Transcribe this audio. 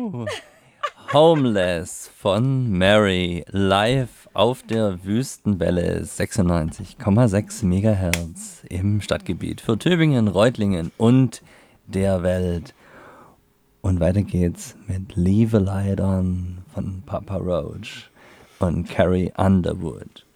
Homeless von Mary live auf der Wüstenwelle 96,6 Megahertz im Stadtgebiet für Tübingen, Reutlingen und der Welt. Und weiter geht's mit Leave a Light On von Papa Roach und Carrie Underwood.